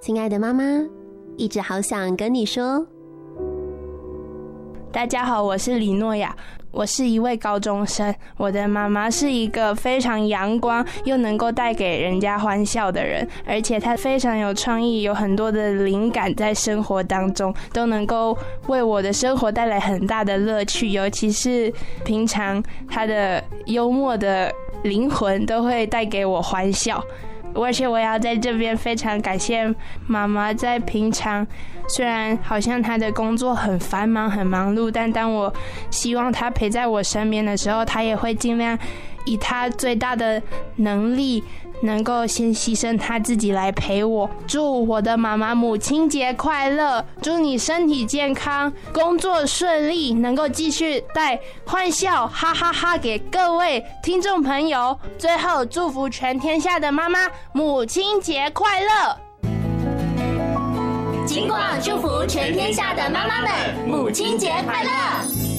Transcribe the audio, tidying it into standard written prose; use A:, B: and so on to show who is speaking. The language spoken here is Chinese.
A: 亲爱的妈妈，一直好想跟你说。
B: 大家好，我是李诺亚，我是一位高中生。我的妈妈是一个非常阳光又能够带给人家欢笑的人，而且她非常有创意，有很多的灵感在生活当中，都能够为我的生活带来很大的乐趣。尤其是平常她的幽默的灵魂都会带给我欢笑。而且我要在这边非常感谢妈妈，在平常虽然好像她的工作很繁忙很忙碌，但当我希望她陪在我身边的时候，她也会尽量以她最大的能力能够先牺牲她自己来陪我。祝我的妈妈母亲节快乐，祝你身体健康，工作顺利，能够继续带欢笑哈哈哈给各位听众朋友。最后祝福全天下的妈妈母亲节快乐。
C: 金广祝福全天下的妈妈们母亲节快乐。